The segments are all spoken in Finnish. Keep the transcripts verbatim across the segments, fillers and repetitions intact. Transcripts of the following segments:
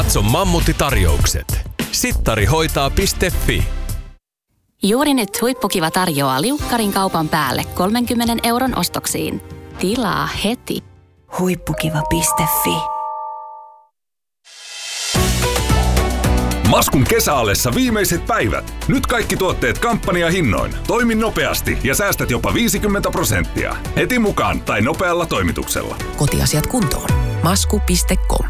Katso Mammutti-tarjoukset. sittarihoitaa piste fi. Juuri nyt Huippukiva tarjoaa liukkarin kaupan päälle kolmenkymmenen euron ostoksiin. Tilaa heti. Huippukiva piste fi. Maskun kesäalessa viimeiset päivät. Nyt kaikki tuotteet kampanjahinnoin. Toimi nopeasti ja säästät jopa viisikymmentä prosenttia. Heti mukaan tai nopealla toimituksella. Kotiasiat kuntoon. masku piste com.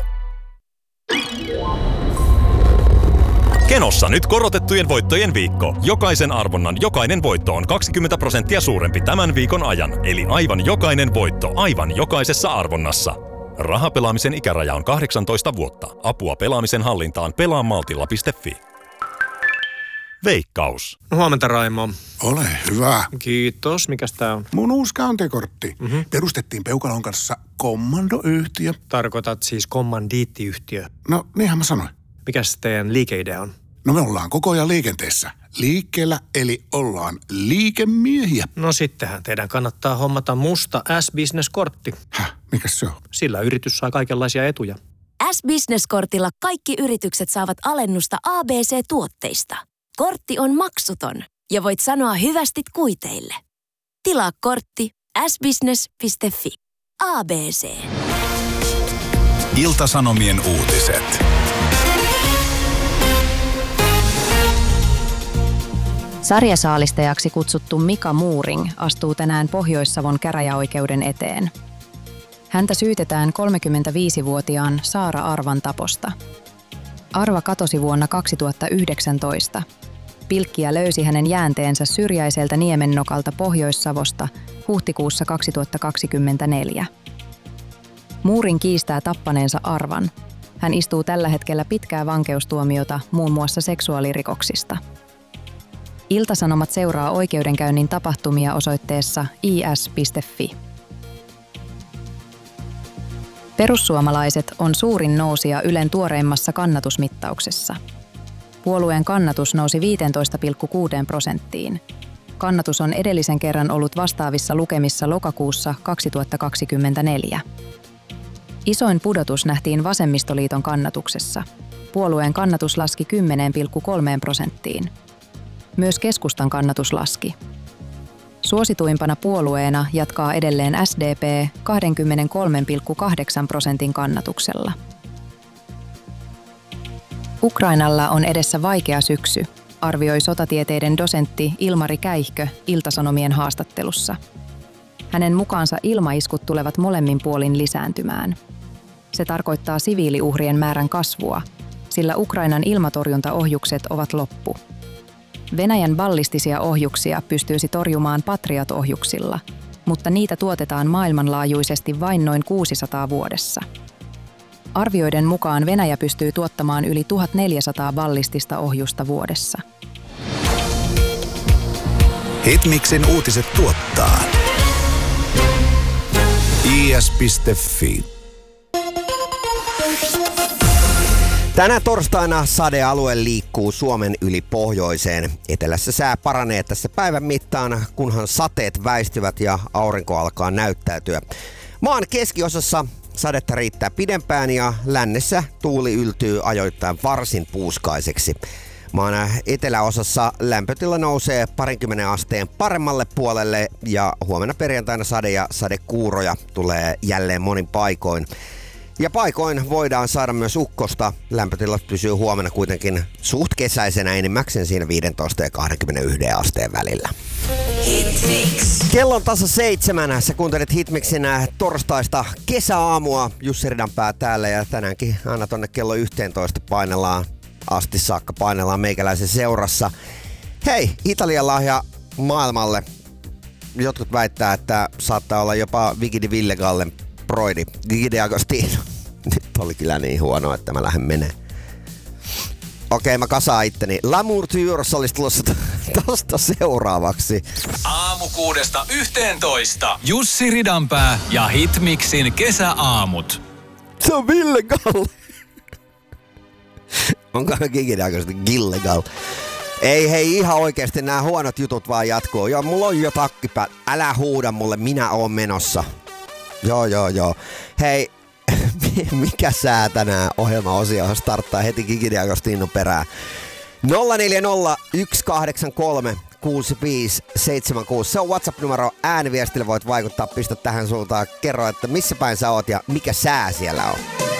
Kenossa nyt korotettujen voittojen viikko. Jokaisen arvonnan jokainen voitto on kaksikymmentä prosenttia suurempi tämän viikon ajan. Eli aivan jokainen voitto aivan jokaisessa arvonnassa. Rahapelaamisen ikäraja on kahdeksantoista vuotta. Apua pelaamisen hallintaan pelaa maltilla piste fi. Veikkaus. Huomenta, Raimo. Ole hyvä. Kiitos. Mikäs tää on? Mun uusi kantekortti. Mm-hmm. Perustettiin Peukalon kanssa kommandoyhtiö. Tarkoitat siis kommandiittiyhtiö. No, niinhän mä sanoin. Mikäs teidän liikeidea on? No me ollaan koko ajan liikenteessä. Liikkeellä, eli ollaan liikemiehiä. No sittenhän teidän kannattaa hommata musta S-Business-kortti. Häh? Mikäs se on? Sillä yritys saa kaikenlaisia etuja. S-Business-kortilla kaikki yritykset saavat alennusta A B C-tuotteista. Kortti on maksuton ja voit sanoa hyvästit kuiteille. Tilaa kortti s business piste fi. A B C. Ilta-Sanomien uutiset. Sarjasaalistajaksi kutsuttu Mika Muuring astuu tänään Pohjois-Savon käräjäoikeuden eteen. Häntä syytetään kolmekymmentäviisivuotiaan Saara Arvan taposta. Arva katosi vuonna kaksituhattayhdeksäntoista. Pilkkiä löysi hänen jäänteensä syrjäiseltä niemennokalta Pohjois-Savosta huhtikuussa kaksituhattakaksikymmentäneljä. Muuring kiistää tappaneensa Arvan. Hän istuu tällä hetkellä pitkää vankeustuomiota muun muassa seksuaalirikoksista. Ilta-Sanomat seuraa oikeudenkäynnin tapahtumia osoitteessa i s piste fi. Perussuomalaiset on suurin nousija Ylen tuoreimmassa kannatusmittauksessa. Puolueen kannatus nousi viisitoista pilkku kuusi prosenttiin. Kannatus on edellisen kerran ollut vastaavissa lukemissa lokakuussa kaksituhattakaksikymmentäneljä. Isoin pudotus nähtiin Vasemmistoliiton kannatuksessa. Puolueen kannatus laski kymmenen pilkku kolme prosenttiin. Myös keskustan kannatus laski. Suosituimpana puolueena jatkaa edelleen S D P kaksikymmentäkolme pilkku kahdeksan prosentin kannatuksella. Ukrainalla on edessä vaikea syksy, arvioi sotatieteiden dosentti Ilmari Käihkö Ilta-Sanomien haastattelussa. Hänen mukaansa ilmaiskut tulevat molemmin puolin lisääntymään. Se tarkoittaa siviiliuhrien määrän kasvua, sillä Ukrainan ilmatorjuntaohjukset ovat loppu. Venäjän ballistisia ohjuksia pystyisi torjumaan Patriot-ohjuksilla, mutta niitä tuotetaan maailmanlaajuisesti vain noin kuusisataa vuodessa. Arvioiden mukaan Venäjä pystyy tuottamaan yli tuhatneljäsataa ballistista ohjusta vuodessa. Hitmixin uutiset tuottaa i s piste fi. Tänä torstaina sadealue liikkuu Suomen yli pohjoiseen. Etelässä sää paranee tässä päivän mittaan, kunhan sateet väistyvät ja aurinko alkaa näyttäytyä. Maan keskiosassa sadetta riittää pidempään ja lännessä tuuli yltyy ajoittain varsin puuskaiseksi. Maan eteläosassa lämpötila nousee parinkymmenen asteen paremmalle puolelle ja huomenna perjantaina sade ja sadekuuroja tulee jälleen monin paikoin. Ja paikoin voidaan saada myös ukkosta. Lämpötilat pysyy huomenna kuitenkin suht kesäisenä enimmäkseen siinä viisitoista ja kaksikymmentäyksi asteen välillä. Hitmix. Kello on tasa seitsemän. Sä kuuntelet Hitmixin torstaista kesäaamua. Jussi Ridanpää täällä ja tänäänkin aina tonne kello yhteentoista painellaan asti saakka painellaan meikäläisen seurassa. Hei, Italian lahja maailmalle. Jotkut väittää, että saattaa olla jopa Vigidi Villegallen broidi. Gigi D'Agostino. Nyt oli kyllä niin huono, että mä lähden menee. Okei, mä kasaan itteni. L'amour tuyurs olisi tulossa tosta seuraavaksi. Aamu kuudesta yhteentoista. Jussi Ridanpää ja Hitmixin kesäaamut. Se on Ville Galle. Onko Gigi D'Agostino Gillegal? Ei hei, ihan oikeesti nämä huonot jutut vaan jatkuu. Joo, mulla on jo takki päällä. Älä huuda mulle, minä oon menossa. Joo, joo, joo. Hei, mikä sää tänään ohjelmaosio starttaa heti Gigi D'Agostino perään. nolla neljä nolla yksi kahdeksan kolme kuusi viisi seitsemän kuusi. Se on WhatsApp-numero. Ääniviestillä voit vaikuttaa, pistä tähän suuntaan. Kerro, että missä päin sä oot ja mikä sää siellä on.